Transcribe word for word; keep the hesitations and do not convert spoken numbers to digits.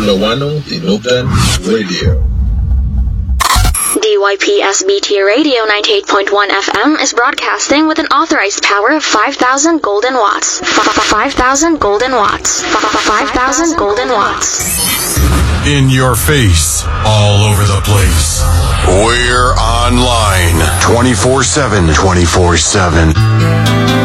Lawano, Tinubdan Radio. D Y P S B T Radio ninety-eight point one F M is broadcasting with an authorized power of five thousand golden watts. five thousand golden watts. five thousand golden watts. In your face, all over the place. We're online twenty-four seven, twenty-four seven.